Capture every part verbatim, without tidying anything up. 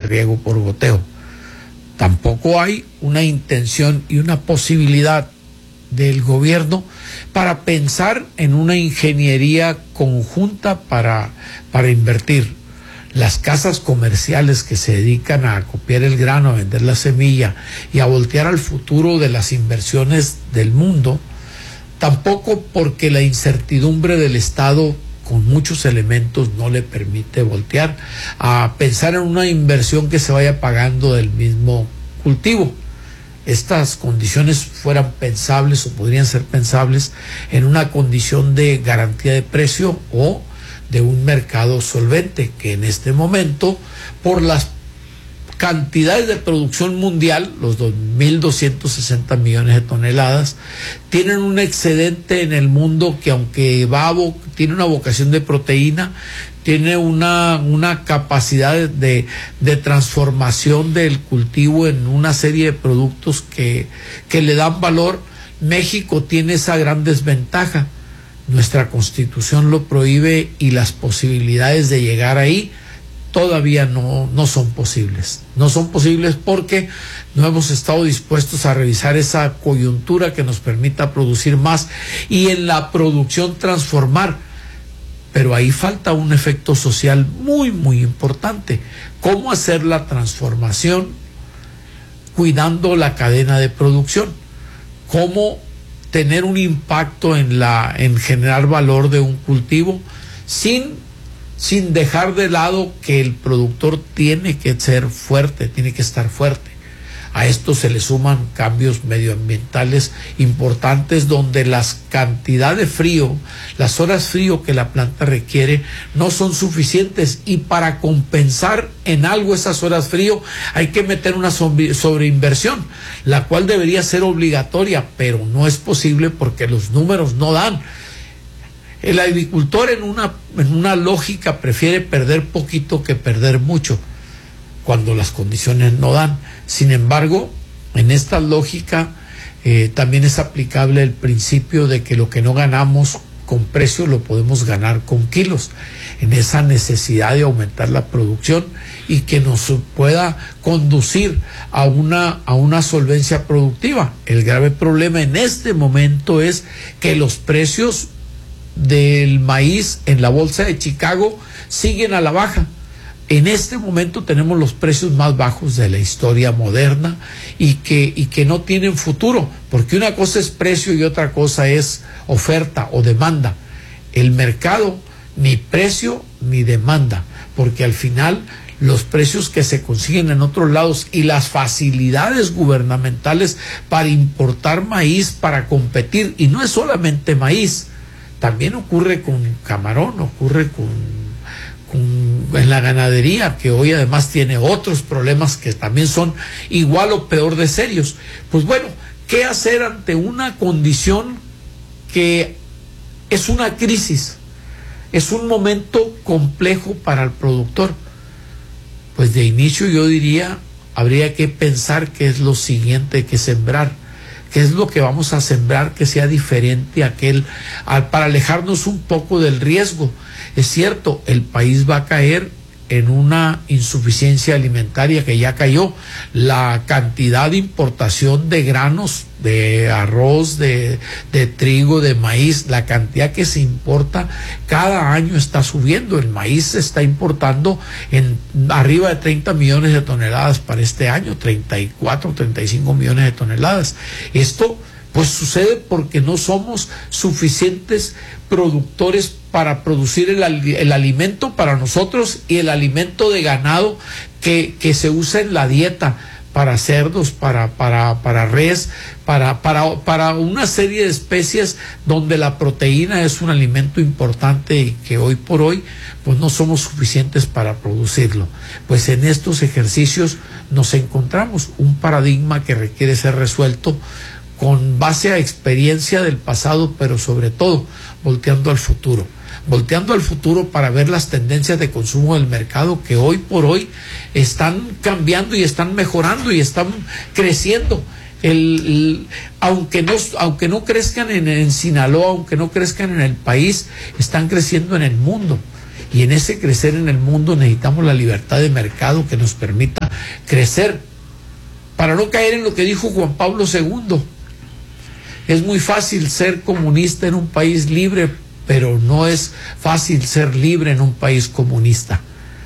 riego por goteo. Tampoco hay una intención y una posibilidad del gobierno para pensar en una ingeniería conjunta para, para invertir. Las casas comerciales que se dedican a copiar el grano, a vender la semilla y a voltear al futuro de las inversiones del mundo, tampoco, porque la incertidumbre del Estado con muchos elementos no le permite voltear a pensar en una inversión que se vaya pagando del mismo cultivo. Estas condiciones fueran pensables o podrían ser pensables en una condición de garantía de precio o de un mercado solvente, que en este momento, por las cantidades de producción mundial, los dos mil doscientos sesenta millones de toneladas, tienen un excedente en el mundo que, aunque va a tiene una vocación de proteína, tiene una, una capacidad de, de transformación del cultivo en una serie de productos que, que le dan valor. México tiene esa gran desventaja. Nuestra Constitución lo prohíbe y las posibilidades de llegar ahí todavía no, no son posibles. No son posibles porque no hemos estado dispuestos a revisar esa coyuntura que nos permita producir más y en la producción transformar. Pero ahí falta un efecto social muy, muy importante. ¿Cómo hacer la transformación cuidando la cadena de producción? ¿Cómo tener un impacto en la en generar valor de un cultivo sin sin dejar de lado que el productor tiene que ser fuerte, tiene que estar fuerte? A esto se le suman cambios medioambientales importantes, donde las cantidades de frío, las horas frío que la planta requiere no son suficientes, y para compensar en algo esas horas frío hay que meter una sobreinversión, la cual debería ser obligatoria, pero no es posible porque los números no dan. El agricultor en una, en una lógica prefiere perder poquito que perder mucho cuando las condiciones no dan. Sin embargo, en esta lógica eh, también es aplicable el principio de que lo que no ganamos con precio lo podemos ganar con kilos, en esa necesidad de aumentar la producción y que nos pueda conducir a una, a una solvencia productiva. El grave problema en este momento es que los precios del maíz en la bolsa de Chicago siguen a la baja. En este momento tenemos los precios más bajos de la historia moderna y que, y que no tienen futuro, porque una cosa es precio y otra cosa es oferta o demanda. El mercado, ni precio ni demanda, porque al final los precios que se consiguen en otros lados y las facilidades gubernamentales para importar maíz para competir, y no es solamente maíz, también ocurre con camarón, ocurre con, con en la ganadería, que hoy además tiene otros problemas que también son igual o peor de serios. Pues bueno, ¿qué hacer ante una condición que es una crisis? Es un momento complejo para el productor. Pues de inicio yo diría, habría que pensar qué es lo siguiente que sembrar. ¿Qué es lo que vamos a sembrar que sea diferente a aquel, a, para alejarnos un poco del riesgo? Es cierto, el país va a caer en una insuficiencia alimentaria que ya cayó. La cantidad de importación de granos, de arroz, de, de trigo, de maíz, la cantidad que se importa cada año está subiendo. El maíz se está importando en arriba de treinta millones de toneladas para este año, treinta y cuatro, treinta y cinco millones de toneladas. Esto pues sucede porque no somos suficientes productores para producir el, el alimento para nosotros y el alimento de ganado que, que se usa en la dieta, para cerdos, para, para, para res, para, para, para una serie de especies donde la proteína es un alimento importante y que hoy por hoy pues no somos suficientes para producirlo. Pues en estos ejercicios nos encontramos un paradigma que requiere ser resuelto con base a experiencia del pasado, pero sobre todo volteando al futuro. Volteando al futuro para ver las tendencias de consumo del mercado que hoy por hoy están cambiando y están mejorando y están creciendo. El, el, aunque no, aunque no crezcan en, en Sinaloa, aunque no crezcan en el país, están creciendo en el mundo. Y en ese crecer en el mundo necesitamos la libertad de mercado que nos permita crecer, para no caer en lo que dijo Juan Pablo segundo. Es muy fácil ser comunista en un país libre, pero no es fácil ser libre en un país comunista.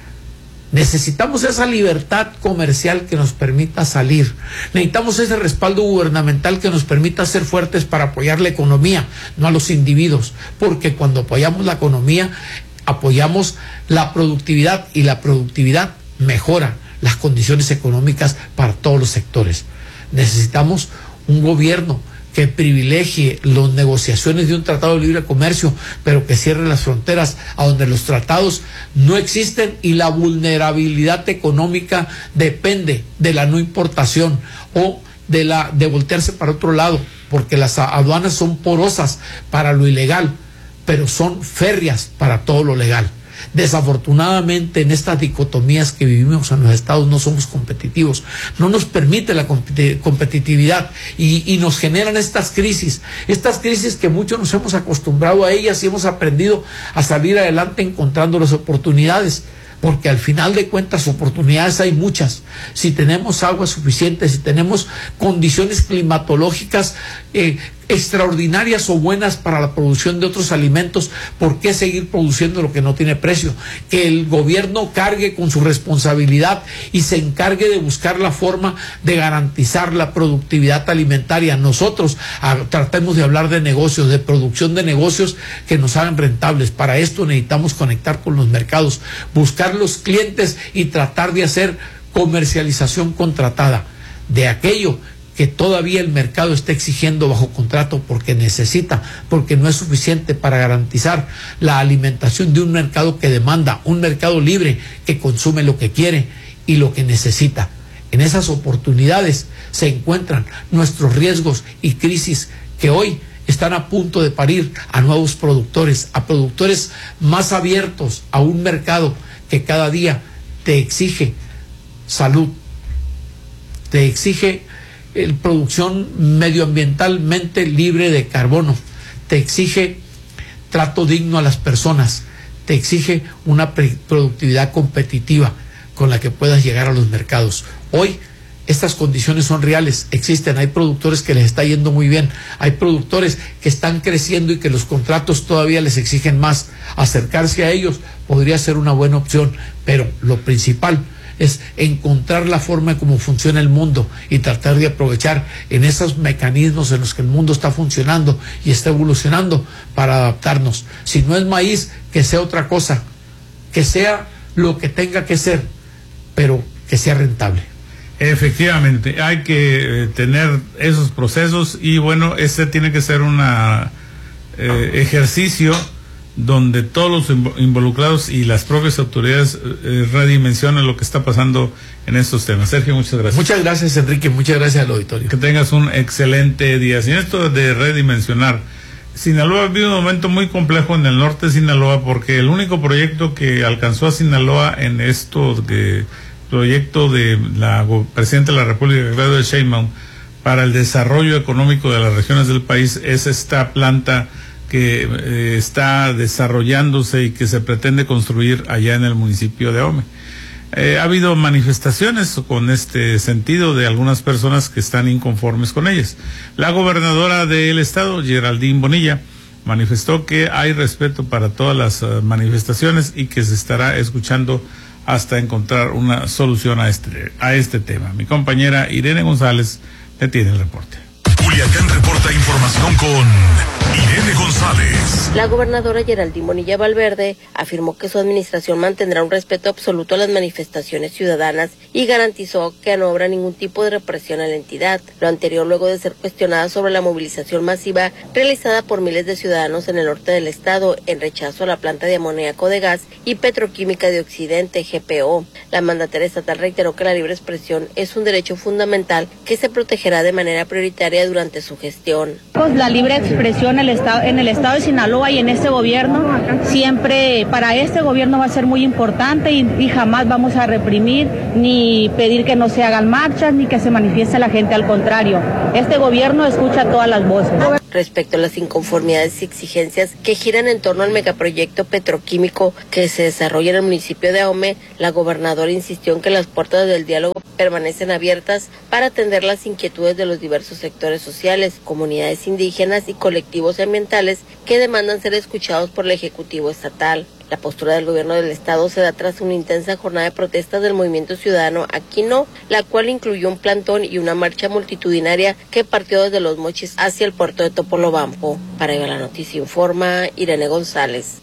Necesitamos esa libertad comercial que nos permita salir. Necesitamos ese respaldo gubernamental que nos permita ser fuertes para apoyar la economía, no a los individuos. Porque cuando apoyamos la economía, apoyamos la productividad, y la productividad mejora las condiciones económicas para todos los sectores. Necesitamos un gobierno que privilegie las negociaciones de un tratado de libre comercio, pero que cierre las fronteras a donde los tratados no existen y la vulnerabilidad económica depende de la no importación o de la de voltearse para otro lado, porque las aduanas son porosas para lo ilegal, pero son férreas para todo lo legal. Desafortunadamente, en estas dicotomías que vivimos en los estados no somos competitivos, no nos permite la competitividad y, y nos generan estas crisis, estas crisis que muchos nos hemos acostumbrado a ellas y hemos aprendido a salir adelante encontrando las oportunidades. Porque al final de cuentas oportunidades hay muchas. Si tenemos agua suficiente, si tenemos condiciones climatológicas eh, extraordinarias o buenas para la producción de otros alimentos, ¿por qué seguir produciendo lo que no tiene precio? Que el gobierno cargue con su responsabilidad y se encargue de buscar la forma de garantizar la productividad alimentaria. Nosotros a, tratemos de hablar de negocios, de producción de negocios que nos hagan rentables. Para esto necesitamos conectar con los mercados, buscar los clientes y tratar de hacer comercialización contratada de aquello que todavía el mercado está exigiendo bajo contrato porque necesita, porque no es suficiente para garantizar la alimentación de un mercado que demanda, un mercado libre que consume lo que quiere y lo que necesita. En esas oportunidades se encuentran nuestros riesgos y crisis que hoy están a punto de parir a nuevos productores, a productores más abiertos a un mercado que cada día te exige salud, te exige el producción medioambientalmente libre de carbono, te exige trato digno a las personas, te exige una productividad competitiva con la que puedas llegar a los mercados. Hoy estas condiciones son reales, existen, hay productores que les está yendo muy bien, hay productores que están creciendo y que los contratos todavía les exigen más. Acercarse a ellos podría ser una buena opción, pero lo principal es encontrar la forma de cómo funciona el mundo y tratar de aprovechar en esos mecanismos en los que el mundo está funcionando y está evolucionando para adaptarnos. Si no es maíz, que sea otra cosa, que sea lo que tenga que ser, pero que sea rentable. Efectivamente, hay que eh, tener esos procesos y bueno, este tiene que ser un eh, ejercicio donde todos los involucrados y las propias autoridades eh, redimensionen lo que está pasando en estos temas. Sergio, muchas gracias. Muchas gracias, Enrique, muchas gracias al auditorio. Que tengas un excelente día. Sin esto de redimensionar, Sinaloa ha vivido un momento muy complejo en el norte de Sinaloa, porque el único proyecto que alcanzó a Sinaloa en esto, que proyecto de la presidenta de la República, Claudia Sheinbaum, para el desarrollo económico de las regiones del país, es esta planta que eh, está desarrollándose y que se pretende construir allá en el municipio de Ahome. Eh, ha habido manifestaciones con este sentido de algunas personas que están inconformes con ellas. La gobernadora del estado, Geraldine Bonilla, manifestó que hay respeto para todas las uh, manifestaciones y que se estará escuchando hasta encontrar una solución a este, a este tema. Mi compañera Irene González le tiene el reporte. Culiacán reporta información con Irene González. La gobernadora Geraldine Bonilla Valverde afirmó que su administración mantendrá un respeto absoluto a las manifestaciones ciudadanas y garantizó que no habrá ningún tipo de represión a la entidad. Lo anterior luego de ser cuestionada sobre la movilización masiva realizada por miles de ciudadanos en el norte del estado en rechazo a la planta de amoníaco de gas y petroquímica de Occidente, G P O. La mandataria estatal reiteró que la libre expresión es un derecho fundamental que se protegerá de manera prioritaria durante su gestión. La libre expresión en el estado, en el estado de Sinaloa y en este gobierno, siempre para este gobierno va a ser muy importante y, y jamás vamos a reprimir ni pedir que no se hagan marchas ni que se manifieste la gente, al contrario, este gobierno escucha todas las voces. Respecto a las inconformidades y exigencias que giran en torno al megaproyecto petroquímico que se desarrolla en el municipio de Ahome, la gobernadora insistió en que las puertas del diálogo permanecen abiertas para atender las inquietudes de los diversos sectores sociales, comunidades indígenas y colectivos ambientales que demandan ser escuchados por el Ejecutivo Estatal. La postura del gobierno del estado se da tras una intensa jornada de protestas del movimiento ciudadano Aquino, la cual incluyó un plantón y una marcha multitudinaria que partió desde Los Mochis hacia el puerto de Topolobampo. Para Viva la Noticia informa Irene González.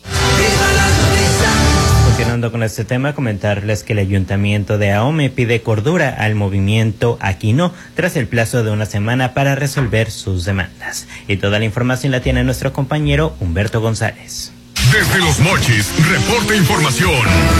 Continuando con este tema, comentarles que el Ayuntamiento de Ahome pide cordura al movimiento Aquino tras el plazo de una semana para resolver sus demandas. Y toda la información la tiene nuestro compañero Humberto González. Desde Los Mochis, reporta información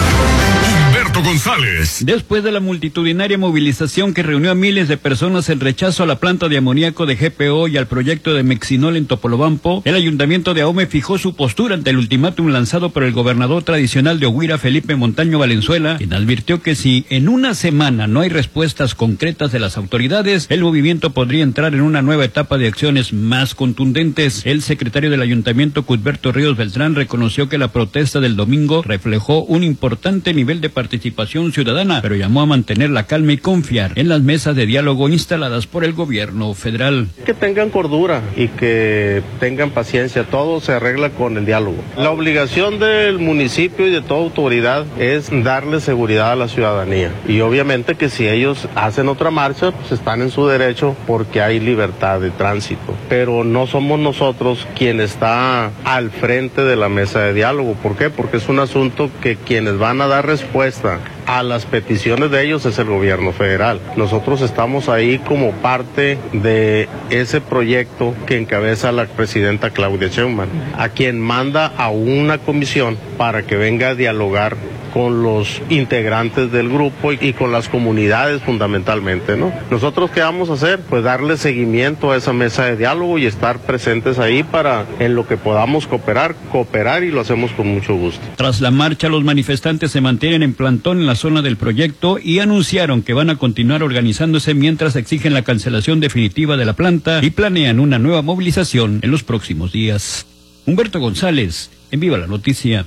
Humberto González. Después de la multitudinaria movilización que reunió a miles de personas el rechazo a la planta de amoníaco de G P O y al proyecto de Mexinol en Topolobampo, el Ayuntamiento de Ahome fijó su postura ante el ultimátum lanzado por el gobernador tradicional de Oguira, Felipe Montaño Valenzuela, quien advirtió que si en una semana no hay respuestas concretas de las autoridades, el movimiento podría entrar en una nueva etapa de acciones más contundentes. El secretario del Ayuntamiento, Cuthberto Ríos Beltrán, reconoció que la protesta del domingo reflejó un importante nivel de participación ciudadana, pero llamó a mantener la calma y confiar en las mesas de diálogo instaladas por el gobierno federal. Que tengan cordura y que tengan paciencia, todo se arregla con el diálogo. La obligación del municipio y de toda autoridad es darle seguridad a la ciudadanía, y obviamente que si ellos hacen otra marcha, pues están en su derecho porque hay libertad de tránsito, pero no somos nosotros quien está al frente de la mesa de diálogo. ¿Por qué? Porque es un asunto que quienes van a dar respuesta a las peticiones de ellos es el gobierno federal. Nosotros estamos ahí como parte de ese proyecto que encabeza la presidenta Claudia Sheinbaum, a quien manda a una comisión para que venga a dialogar con los integrantes del grupo y, y con las comunidades fundamentalmente, ¿no? Nosotros, ¿qué vamos a hacer? Pues darle seguimiento a esa mesa de diálogo y estar presentes ahí para, en lo que podamos cooperar, cooperar, y lo hacemos con mucho gusto. Tras la marcha, los manifestantes se mantienen en plantón en la zona del proyecto y anunciaron que van a continuar organizándose mientras exigen la cancelación definitiva de la planta y planean una nueva movilización en los próximos días. Humberto González, en Viva la Noticia.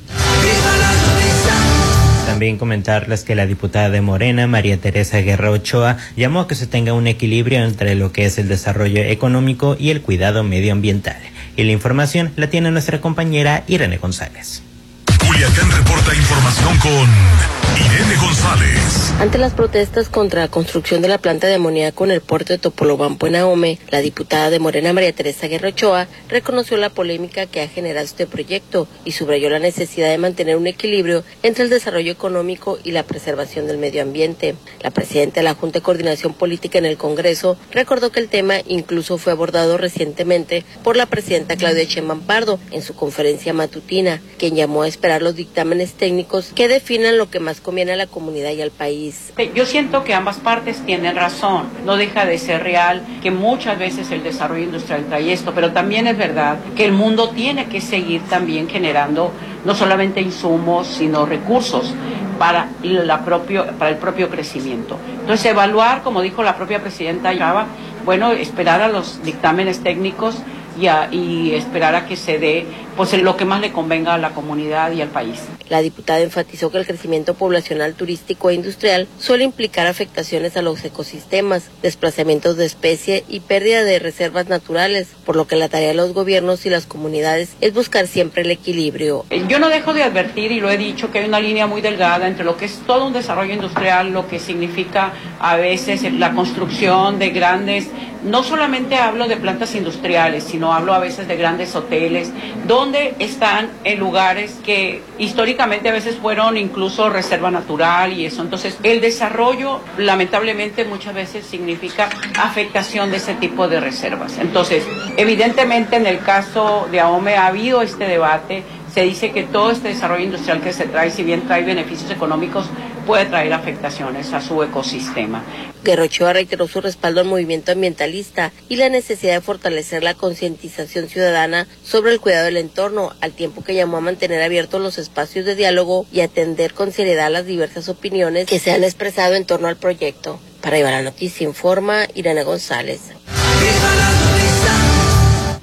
También comentarles que la diputada de Morena, María Teresa Guerra Ochoa, llamó a que se tenga un equilibrio entre lo que es el desarrollo económico y el cuidado medioambiental. Y la información la tiene nuestra compañera Irene González. Culiacán reporta información con Irene González. Ante las protestas contra la construcción de la planta de amoníaco en el puerto de Topolobampo en Ahome, la diputada de Morena, María Teresa Guerra Ochoa, reconoció la polémica que ha generado este proyecto y subrayó la necesidad de mantener un equilibrio entre el desarrollo económico y la preservación del medio ambiente. La presidenta de la Junta de Coordinación Política en el Congreso recordó que el tema incluso fue abordado recientemente por la presidenta Claudia Sheinbaum Pardo en su conferencia matutina, quien llamó a esperar los dictámenes técnicos que definan lo que más conviene a la comunidad y al país. Yo siento que ambas partes tienen razón. No deja de ser real que muchas veces el desarrollo industrial trae esto, pero también es verdad que el mundo tiene que seguir también generando no solamente insumos, sino recursos para, la propio, para el propio crecimiento. Entonces, evaluar, como dijo la propia presidenta Yaba, bueno, esperar a los dictámenes técnicos y, a, y esperar a que se dé pues lo que más le convenga a la comunidad y al país. La diputada enfatizó que el crecimiento poblacional, turístico e industrial suele implicar afectaciones a los ecosistemas, desplazamientos de especie y pérdida de reservas naturales, por lo que la tarea de los gobiernos y las comunidades es buscar siempre el equilibrio. Yo no dejo de advertir, y lo he dicho, que hay una línea muy delgada entre lo que es todo un desarrollo industrial, lo que significa a veces la construcción de grandes, no solamente hablo de plantas industriales, sino hablo a veces de grandes hoteles, donde están en lugares que históricamente a veces fueron incluso reserva natural y eso. Entonces, el desarrollo lamentablemente muchas veces significa afectación de ese tipo de reservas. Entonces, evidentemente en el caso de Ahome ha habido este debate. Se dice que todo este desarrollo industrial que se trae, si bien trae beneficios económicos, puede traer afectaciones a su ecosistema. Guerra Ochoa reiteró su respaldo al movimiento ambientalista y la necesidad de fortalecer la concientización ciudadana sobre el cuidado del entorno, al tiempo que llamó a mantener abiertos los espacios de diálogo y atender con seriedad las diversas opiniones que se han expresado en torno al proyecto. Para Viva la Noticia informa Irene González.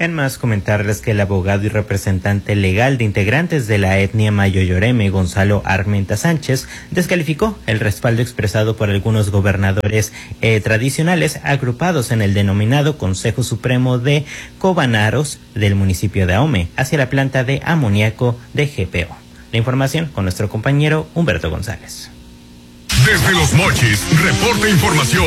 En más, comentarles que el abogado y representante legal de integrantes de la etnia mayo-yoreme, Gonzalo Armenta Sánchez, descalificó el respaldo expresado por algunos gobernadores eh, tradicionales agrupados en el denominado Consejo Supremo de Cobanaros del municipio de Ahome hacia la planta de amoníaco de G P O. La información con nuestro compañero Humberto González. Desde Los Mochis, reporta información.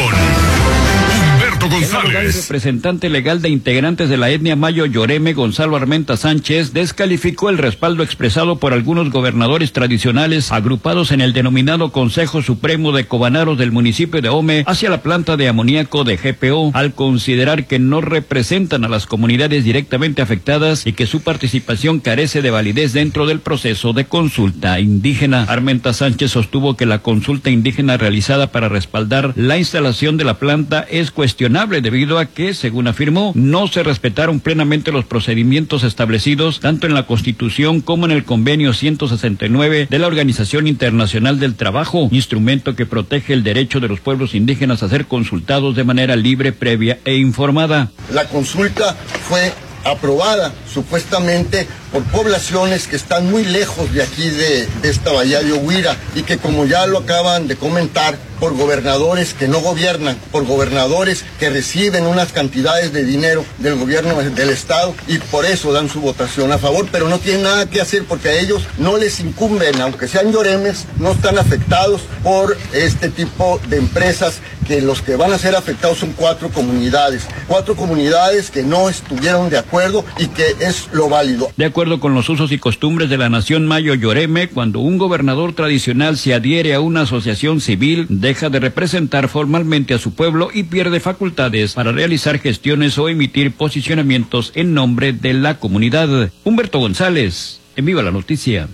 Humberto González. El representante legal de integrantes de la etnia mayo-yoreme, Gonzalo Armenta Sánchez, descalificó el respaldo expresado por algunos gobernadores tradicionales agrupados en el denominado Consejo Supremo de Cobanaros del municipio de Ahome hacia la planta de amoníaco de G P O, al considerar que no representan a las comunidades directamente afectadas y que su participación carece de validez dentro del proceso de consulta indígena. Armenta Sánchez sostuvo que la consulta indígena realizada para respaldar la instalación de la planta es cuestionable debido a que, según afirmó, no se respetaron plenamente los procedimientos establecidos tanto en la Constitución como en el Convenio ciento sesenta y nueve de la Organización Internacional del Trabajo, instrumento que protege el derecho de los pueblos indígenas a ser consultados de manera libre, previa e informada. La consulta fue aprobada supuestamente por poblaciones que están muy lejos de aquí de, de esta bahía de Oguira y que, como ya lo acaban de comentar, por gobernadores que no gobiernan, por gobernadores que reciben unas cantidades de dinero del gobierno del estado y por eso dan su votación a favor, pero no tienen nada que hacer porque a ellos no les incumben, aunque sean yoremes, no están afectados por este tipo de empresas, que los que van a ser afectados son cuatro comunidades, cuatro comunidades que no estuvieron de acuerdo y que es lo válido. De acuerdo con los usos y costumbres de la nación mayo-yoreme, cuando un gobernador tradicional se adhiere a una asociación civil, deja de representar formalmente a su pueblo y pierde facultades para realizar gestiones o emitir posicionamientos en nombre de la comunidad. Humberto González, en Viva la Noticia.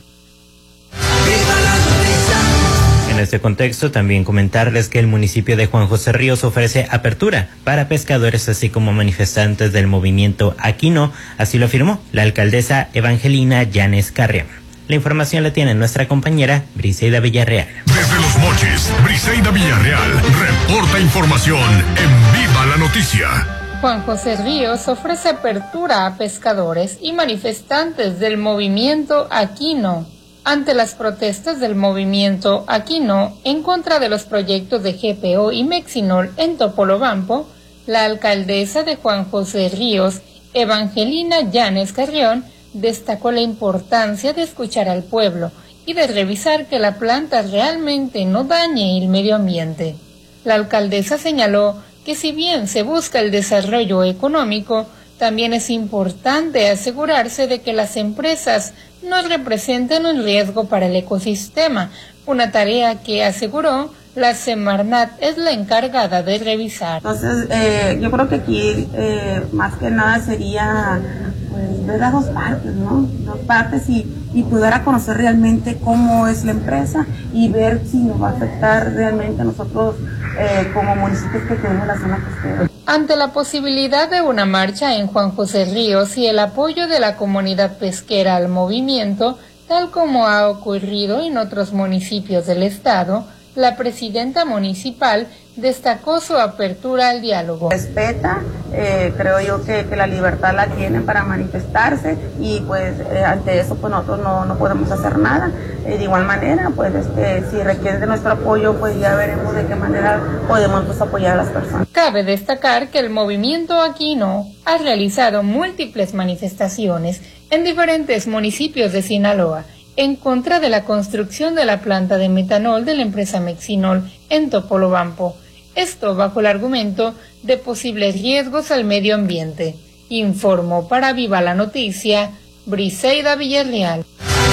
En este contexto, también comentarles que el municipio de Juan José Ríos ofrece apertura para pescadores así como manifestantes del movimiento Aquino, así lo afirmó la alcaldesa Evangelina Llanes Carrión. La información la tiene nuestra compañera Briseida Villarreal. Desde Los Mochis, Briseida Villarreal reporta información en Viva la Noticia. Juan José Ríos ofrece apertura a pescadores y manifestantes del movimiento Aquino ante las protestas del movimiento Aquino en contra de los proyectos de G P O y Mexinol en Topolobampo. La alcaldesa de Juan José Ríos, Evangelina Llanes Carrión, destacó la importancia de escuchar al pueblo y de revisar que la planta realmente no dañe el medio ambiente. La alcaldesa señaló que si bien se busca el desarrollo económico, también es importante asegurarse de que las empresas no representen un riesgo para el ecosistema, una tarea que, aseguró, la Semarnat es la encargada de revisar. Entonces, eh, yo creo que aquí eh, más que nada sería pues, ver las dos partes, ¿no? Dos partes y, y poder a conocer realmente cómo es la empresa y ver si nos va a afectar realmente a nosotros eh, como municipios que tenemos la zona costera. Ante la posibilidad de una marcha en Juan José Ríos y el apoyo de la comunidad pesquera al movimiento, tal como ha ocurrido en otros municipios del estado, la presidenta municipal destacó su apertura al diálogo. Respeta, eh, creo yo que, que la libertad la tienen para manifestarse y pues eh, ante eso pues nosotros no, no podemos hacer nada. Eh, de igual manera, pues este, si requieren de nuestro apoyo, pues ya veremos de qué manera podemos pues, apoyar a las personas. Cabe destacar que el movimiento Aquino ha realizado múltiples manifestaciones en diferentes municipios de Sinaloa en contra de la construcción de la planta de metanol de la empresa Mexinol en Topolobampo. Esto bajo el argumento de posibles riesgos al medio ambiente. Informó para Viva la Noticia, Briseida Villarreal.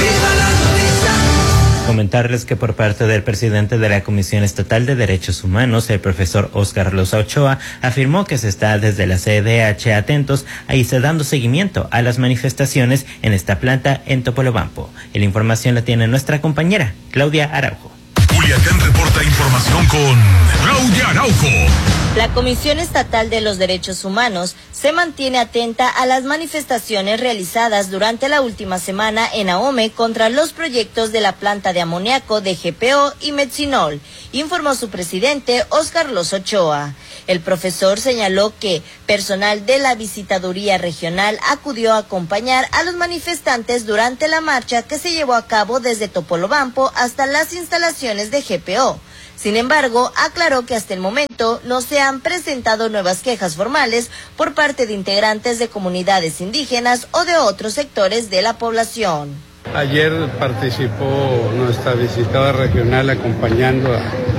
Comentarles que por parte del presidente de la Comisión Estatal de Derechos Humanos, el profesor Óscar Loza Ochoa, afirmó que se está desde la C D H atentos a irse dando seguimiento a las manifestaciones en esta planta en Topolobampo. Y la información la tiene nuestra compañera, Claudia Araujo. Culiacán reporta información con Claudia Araujo. La Comisión Estatal de los Derechos Humanos se mantiene atenta a las manifestaciones realizadas durante la última semana en Ahome contra los proyectos de la planta de amoníaco de G P O y Metsinol, informó su presidente Óscar Los Ochoa. El profesor señaló que personal de la Visitaduría Regional acudió a acompañar a los manifestantes durante la marcha que se llevó a cabo desde Topolobampo hasta las instalaciones de G P O. Sin embargo, aclaró que hasta el momento no se han presentado nuevas quejas formales por parte de integrantes de comunidades indígenas o de otros sectores de la población. Ayer participó nuestra visitadora regional acompañando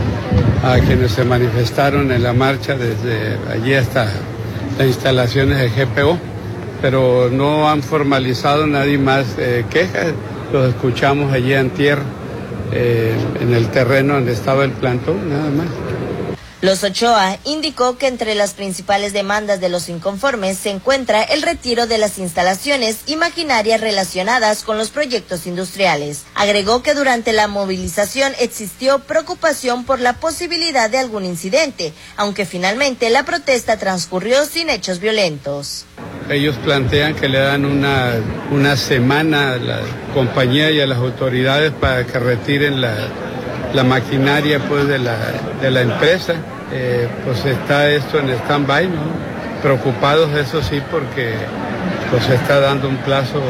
a, a quienes se manifestaron en la marcha desde allí hasta las instalaciones de G P O, pero no han formalizado nadie más eh, quejas. Los escuchamos allí antier. Eh, en el terreno donde estaba el plantón, nada más. Los Ochoa indicó que entre las principales demandas de los inconformes se encuentra el retiro de las instalaciones y maquinarias relacionadas con los proyectos industriales. Agregó que durante la movilización existió preocupación por la posibilidad de algún incidente, aunque finalmente la protesta transcurrió sin hechos violentos. Ellos plantean que le dan una, una semana a la compañía y a las autoridades para que retiren la, la maquinaria pues, de, la, de la empresa. Eh, pues está esto en stand-by, ¿no? Preocupados, eso sí, porque pues se está dando un plazo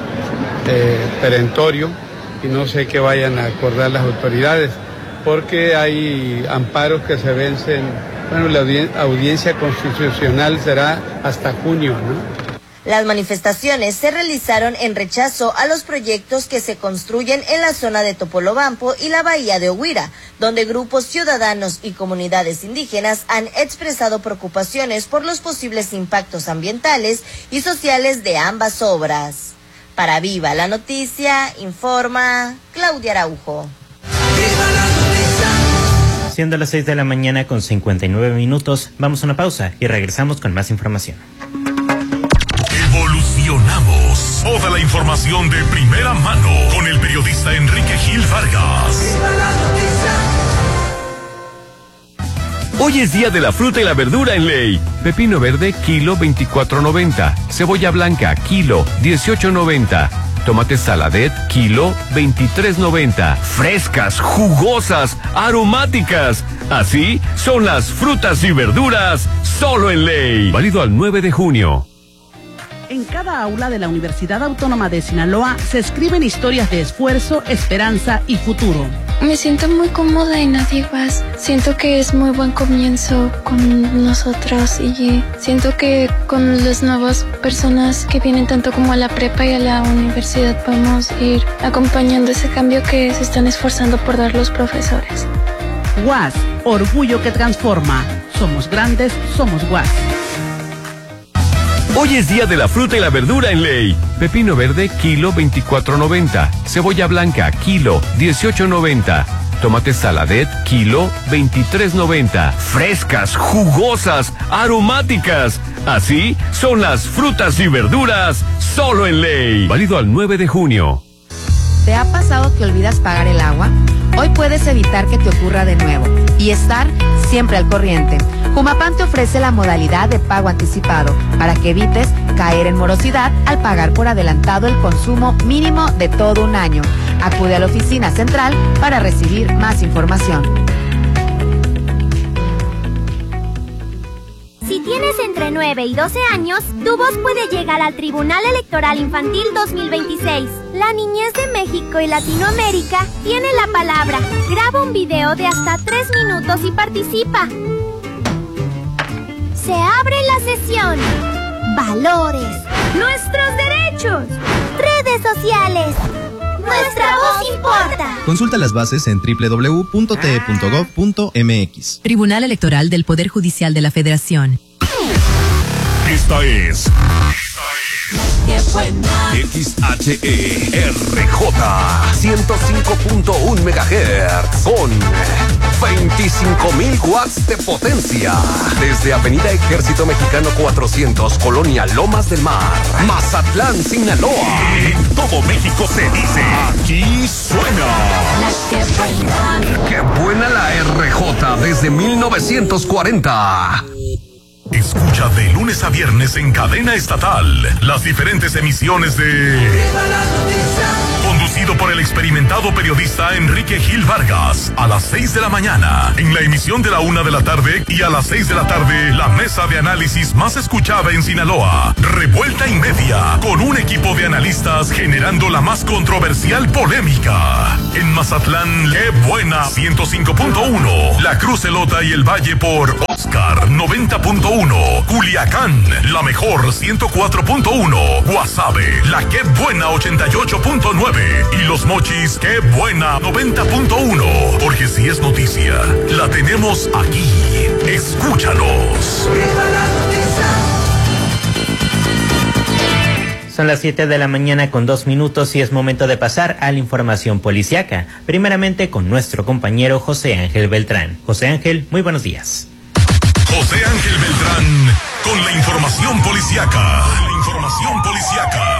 eh, perentorio y no sé qué vayan a acordar las autoridades, porque hay amparos que se vencen. Bueno, la audien- audiencia constitucional será hasta junio, ¿no? Las manifestaciones se realizaron en rechazo a los proyectos que se construyen en la zona de Topolobampo y la bahía de Oguira, donde grupos ciudadanos y comunidades indígenas han expresado preocupaciones por los posibles impactos ambientales y sociales de ambas obras. Para Viva la Noticia, informa Claudia Araujo. Siendo las seis de la mañana con cincuenta y nueve minutos, vamos a una pausa y regresamos con más información. Evolucionamos. Toda la información de primera mano con el periodista Enrique Gil Vargas. Hoy es día de la fruta y la verdura en Ley. Pepino verde, kilo veinticuatro noventa. Cebolla blanca, kilo dieciocho noventa. Tomate saladet, kilo veintitrés noventa. Frescas, jugosas, aromáticas. Así son las frutas y verduras solo en Ley. Válido al nueve de junio. En cada aula de la Universidad Autónoma de Sinaloa se escriben historias de esfuerzo, esperanza y futuro. Me siento muy cómoda en Adiguas. Siento que es muy buen comienzo con nosotros y siento que con las nuevas personas que vienen tanto como a la prepa y a la universidad podemos ir acompañando ese cambio que se están esforzando por dar los profesores. U A S, orgullo que transforma. Somos grandes, somos U A S. Hoy es día de la fruta y la verdura en Ley. Pepino verde, kilo veinticuatro noventa. Cebolla blanca, kilo dieciocho noventa. Tomate saladet, kilo veintitrés noventa. Frescas, jugosas, aromáticas. Así son las frutas y verduras solo en Ley. Válido al nueve de junio. ¿Te ha pasado que olvidas pagar el agua? Hoy puedes evitar que te ocurra de nuevo y estar siempre al corriente. Jumapam te ofrece la modalidad de pago anticipado para que evites caer en morosidad al pagar por adelantado el consumo mínimo de todo un año. Acude a la oficina central para recibir más información. Si tienes entre nueve y doce años, tu voz puede llegar al Tribunal Electoral Infantil dos mil veintiséis. La niñez de México y Latinoamérica tiene la palabra. Graba un video de hasta tres minutos y participa. Se abre la sesión. Valores. Nuestros derechos. Redes sociales. Nuestra voz importa. Consulta las bases en doble u doble u doble u punto t e punto gov punto m x. Tribunal Electoral del Poder Judicial de la Federación. Esta es... Esta es... que buena. X H E R J ciento cinco punto uno megahertz con veinticinco mil watts de potencia. Desde Avenida Ejército Mexicano cuatrocientos, Colonia Lomas del Mar, Mazatlán, Sinaloa. En todo México se dice, aquí suena. La que buena. ¡Qué buena la R J desde mil novecientos cuarenta! Escucha de lunes a viernes en cadena estatal las diferentes emisiones de... Conducido por el experimentado periodista Enrique Gil Vargas, a las seis de la mañana, en la emisión de la una de la tarde, y a las seis de la tarde, la mesa de análisis más escuchada en Sinaloa, Revuelta y Media, con un equipo de analistas generando la más controversial polémica. En Mazatlán, qué buena, ciento cinco punto uno, La Cruz, Elota y el Valle por Oscar, noventa punto uno, Culiacán, la mejor, ciento cuatro punto uno, Guasave, la qué buena, ochenta y ocho punto nueve, y Los Mochis, qué buena, noventa punto uno, porque si es noticia, la tenemos aquí. Escúchanos. Son las siete de la mañana con dos minutos y es momento de pasar a la información policiaca. Primeramente con nuestro compañero José Ángel Beltrán. José Ángel, muy buenos días. José Ángel Beltrán con la información policiaca. La información policiaca.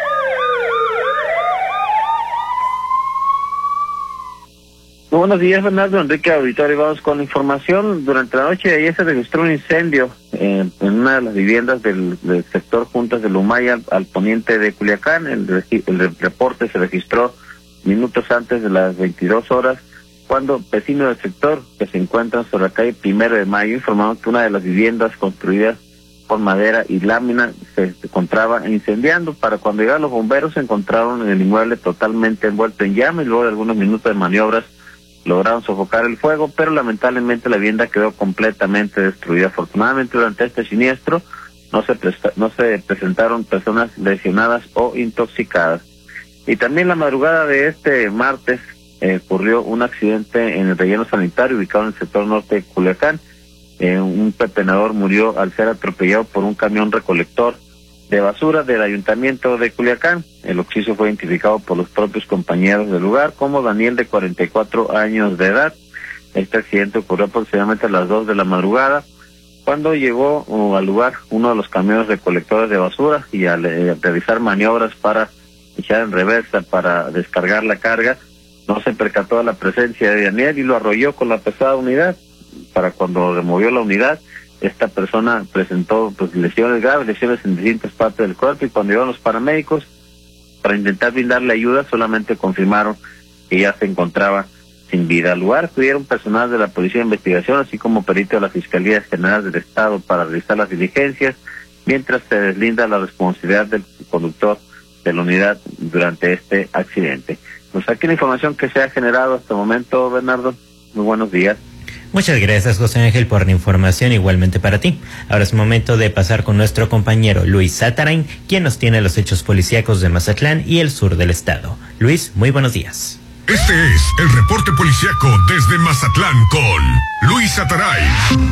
Muy buenos días, Bernardo, Enrique Auditorio. Vamos con la información. Durante la noche de ayer se registró un incendio eh, en una de las viviendas del, del sector Juntas de Lumaya, al, al poniente de Culiacán. El, el reporte se registró minutos antes de las veintidós horas, cuando vecinos del sector que se encuentran sobre la calle Primero de Mayo informaron que una de las viviendas construidas con madera y lámina se encontraba incendiando. Para cuando llegaron los bomberos se encontraron en el inmueble totalmente envuelto en llamas y luego de algunos minutos de maniobras lograron sofocar el fuego, pero lamentablemente la vivienda quedó completamente destruida. Afortunadamente durante este siniestro no se presta, no se presentaron personas lesionadas o intoxicadas. Y también la madrugada de este martes eh, ocurrió un accidente en el relleno sanitario ubicado en el sector norte de Culiacán. Eh, un pepenador murió al ser atropellado por un camión recolector de basura del ayuntamiento de Culiacán. El occiso fue identificado por los propios compañeros del lugar como Daniel, de cuarenta y cuatro años de edad. Este accidente ocurrió aproximadamente a las dos de la madrugada, cuando llegó uh, al lugar uno de los camiones recolectores de basura y al eh, realizar maniobras para echar en reversa para descargar la carga, no se percató de la presencia de Daniel y lo arrolló con la pesada unidad. Para cuando removió la unidad, esta persona presentó pues lesiones graves, lesiones en distintas partes del cuerpo, y cuando llegaron los paramédicos para intentar brindarle ayuda, solamente confirmaron que ya se encontraba sin vida. Al lugar acudieron personal de la Policía de Investigación, así como perito de la Fiscalía General del Estado para realizar las diligencias, mientras se deslinda la responsabilidad del conductor de la unidad durante este accidente. Pues aquí la información que se ha generado hasta el momento, Bernardo. Muy buenos días. Muchas gracias, José Ángel, por la información, igualmente para ti. Ahora es momento de pasar con nuestro compañero Luis Satarain, quien nos tiene los hechos policíacos de Mazatlán y el sur del estado. Luis, muy buenos días. Este es el reporte policíaco desde Mazatlán con Luis Satarain.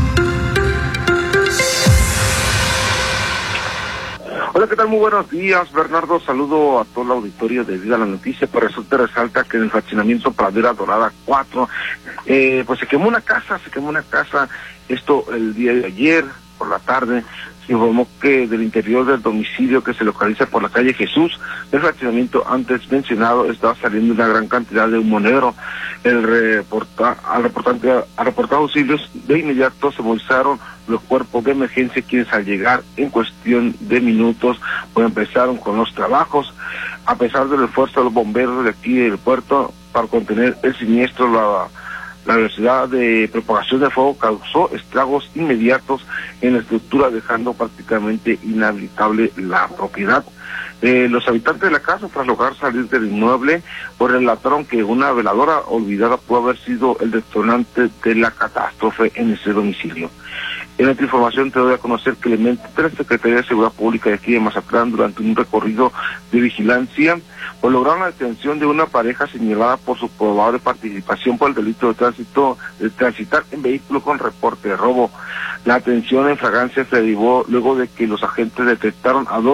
Hola, ¿qué tal? Muy buenos días, Bernardo. Saludo a todo el auditorio de Vida a la Noticia. Pues resulta resalta que en el fraccionamiento Pradera Dorada cuatro, eh, pues se quemó una casa, se quemó una casa, esto el día de ayer, por la tarde. Se informó que del interior del domicilio, que se localiza por la calle Jesús, el fraccionamiento antes mencionado, estaba saliendo una gran cantidad de humo negro. El reporta, al, reportante, al reportar auxilios, de inmediato se movilizaron los cuerpos de emergencia, quienes al llegar en cuestión de minutos pues empezaron con los trabajos. A pesar del esfuerzo de los bomberos de aquí del puerto para contener el siniestro, la La velocidad de propagación del fuego causó estragos inmediatos en la estructura, dejando prácticamente inhabitable la propiedad. Eh, los habitantes de la casa, tras lograr salir del inmueble, pues relataron que una veladora olvidada pudo haber sido el detonante de la catástrofe en ese domicilio. En esta información te doy a conocer que elementos de la Secretaría de Seguridad Pública de aquí de Mazatlán, durante un recorrido de vigilancia, pues lograron la detención de una pareja señalada por su probable participación por el delito de tránsito, de transitar en vehículo con reporte de robo. La atención en fragancia se derivó luego de que los agentes detectaron a dos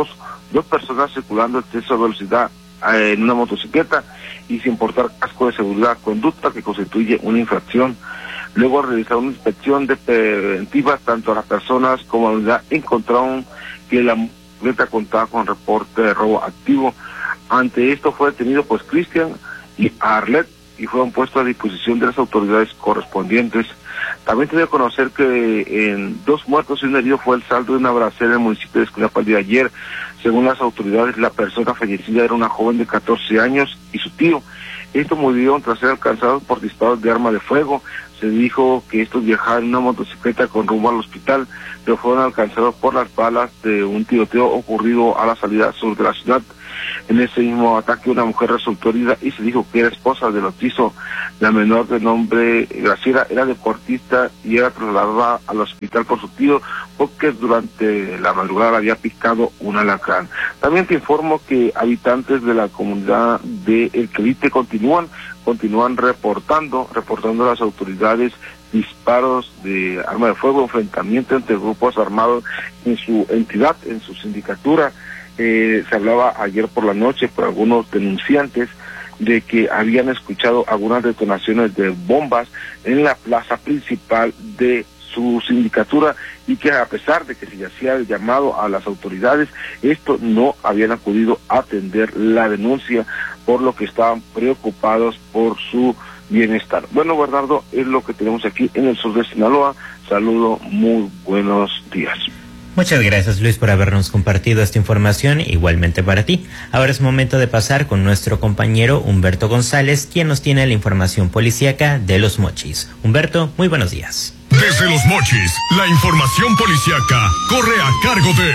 dos personas circulando a exceso de velocidad eh, en una motocicleta y sin portar casco de seguridad, conducta que constituye una infracción. Luego realizar una inspección de preventiva tanto a las personas como a la unidad, encontraron que la motocicleta contaba con reporte de robo activo. Ante esto fue detenido pues Cristian y Arlet y fueron puestos a disposición de las autoridades correspondientes. También te doy a conocer que en dos muertos y un herido fue el saldo de una balacera en el municipio de Escuinapa el día de ayer. Según las autoridades, la persona fallecida era una joven de catorce años y su tío. Estos murieron tras ser alcanzados por disparos de arma de fuego. Se dijo que estos viajaban en una motocicleta con rumbo al hospital, pero fueron alcanzados por las balas de un tiroteo ocurrido a la salida sur de la ciudad. En ese mismo ataque una mujer resultó herida y se dijo que era esposa del occiso. La menor de nombre Graciela era deportista y era trasladada al hospital por su tío porque durante la madrugada había picado un alacrán. También te informo que habitantes de la comunidad de El Quelite continúan, continúan reportando, reportando a las autoridades disparos de arma de fuego, enfrentamiento entre grupos armados en su entidad, en su sindicatura. Eh, se hablaba ayer por la noche por algunos denunciantes de que habían escuchado algunas detonaciones de bombas en la plaza principal de su sindicatura y que a pesar de que se hacía el llamado a las autoridades, estos no habían acudido a atender la denuncia, por lo que estaban preocupados por su bienestar. Bueno, Bernardo, es lo que tenemos aquí en el sur de Sinaloa. Saludo, muy buenos días. Muchas gracias, Luis, por habernos compartido esta información, igualmente para ti. Ahora es momento de pasar con nuestro compañero Humberto González, quien nos tiene la información policíaca de Los Mochis. Humberto, muy buenos días. Desde Los Mochis, la información policíaca corre a cargo de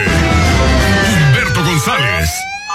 Humberto González.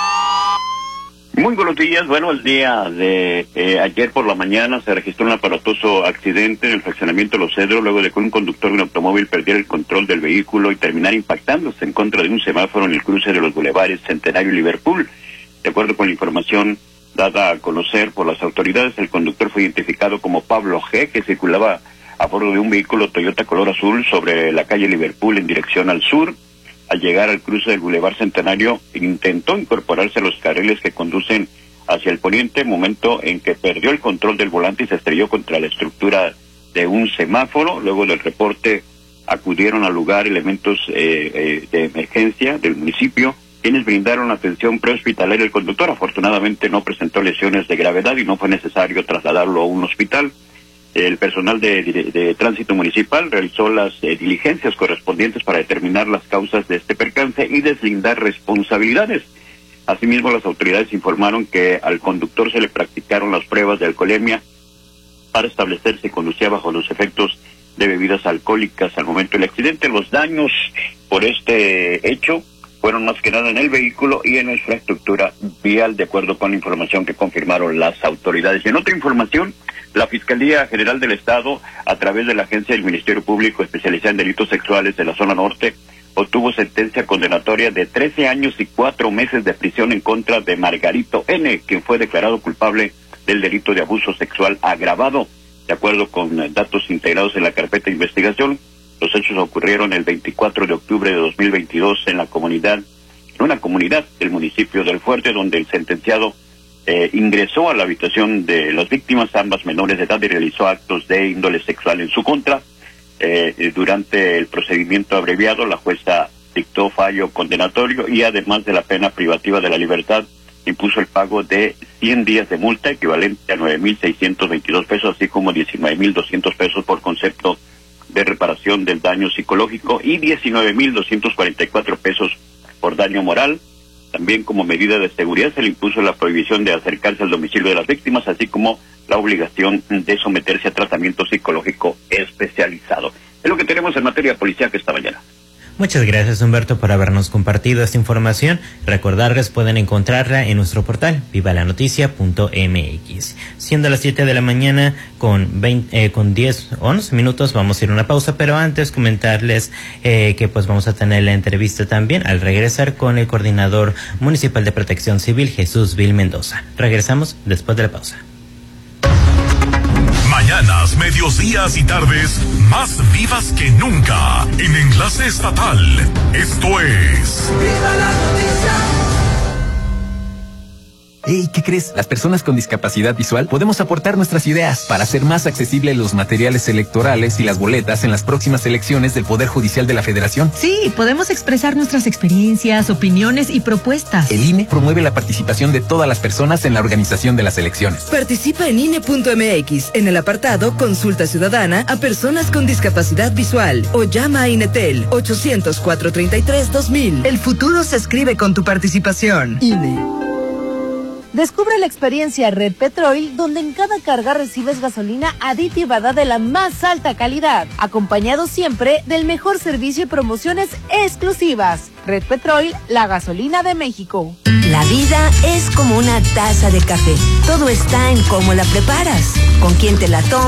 Muy buenos días. Bueno, el día de eh, ayer por la mañana se registró un aparatoso accidente en el fraccionamiento Los Cedros, luego de que un conductor de un automóvil perdiera el control del vehículo y terminara impactándose en contra de un semáforo en el cruce de los bulevares Centenario y Liverpool. De acuerdo con la información dada a conocer por las autoridades, el conductor fue identificado como Pablo G., que circulaba a bordo de un vehículo Toyota color azul sobre la calle Liverpool en dirección al sur. Al llegar al cruce del Boulevard Centenario, intentó incorporarse a los carriles que conducen hacia el poniente, momento en que perdió el control del volante y se estrelló contra la estructura de un semáforo. Luego del reporte acudieron al lugar elementos eh, eh, de emergencia del municipio, quienes brindaron atención prehospitalaria al conductor. Afortunadamente no presentó lesiones de gravedad y no fue necesario trasladarlo a un hospital. El personal de, de, de tránsito municipal realizó las eh, diligencias correspondientes para determinar las causas de este percance y deslindar responsabilidades. Asimismo, las autoridades informaron que al conductor se le practicaron las pruebas de alcoholemia para establecer si conducía bajo los efectos de bebidas alcohólicas al momento del accidente. Los daños por este hecho fueron más que nada en el vehículo y en la infraestructura vial, de acuerdo con la información que confirmaron las autoridades. Y en otra información, la Fiscalía General del Estado, a través de la Agencia del Ministerio Público especializada en delitos sexuales de la zona norte, obtuvo sentencia condenatoria de trece años y cuatro meses de prisión en contra de Margarito N., quien fue declarado culpable del delito de abuso sexual agravado. De acuerdo con datos integrados en la carpeta de investigación, los hechos ocurrieron el veinticuatro de octubre de dos mil veintidós en la comunidad, en una comunidad del municipio del Fuerte, donde el sentenciado Eh, ingresó a la habitación de las víctimas, ambas menores de edad, y realizó actos de índole sexual en su contra. Eh, durante el procedimiento abreviado, la jueza dictó fallo condenatorio y, además de la pena privativa de la libertad, impuso el pago de cien días de multa, equivalente a nueve mil seiscientos veintidós pesos, así como diecinueve mil doscientos pesos por concepto de reparación del daño psicológico y diecinueve mil doscientos cuarenta y cuatro pesos por daño moral. También, como medida de seguridad, se le impuso la prohibición de acercarse al domicilio de las víctimas, así como la obligación de someterse a tratamiento psicológico especializado. Es lo que tenemos en materia policial esta mañana. Muchas gracias, Humberto, por habernos compartido esta información. Recordarles, pueden encontrarla en nuestro portal viva la noticia punto m x. Siendo las siete de la mañana con veinte, eh, con diez, once minutos, vamos a ir a una pausa, pero antes comentarles eh, que pues vamos a tener la entrevista también al regresar con el coordinador municipal de Protección Civil, Jesús Vil Mendoza. Regresamos después de la pausa. Mañanas, mediodías y tardes más vivas que nunca en Enlace Estatal. Esto es ¡Viva la noticia! Hey, ¿qué crees? Las personas con discapacidad visual podemos aportar nuestras ideas para hacer más accesibles los materiales electorales y las boletas en las próximas elecciones del Poder Judicial de la Federación. Sí, podemos expresar nuestras experiencias, opiniones y propuestas. El I N E promueve la participación de todas las personas en la organización de las elecciones. Participa en I N E punto M X en el apartado Consulta Ciudadana a personas con discapacidad visual o llama a INETEL ochocientos, cuatrocientos treinta y tres, dos mil. El futuro se escribe con tu participación. I N E. Descubre la experiencia Red Petrol, donde en cada carga recibes gasolina aditivada de la más alta calidad, acompañado siempre del mejor servicio y promociones exclusivas. Red Petrol, la gasolina de México. La vida es como una taza de café. Todo está en cómo la preparas, con quién te la tomas.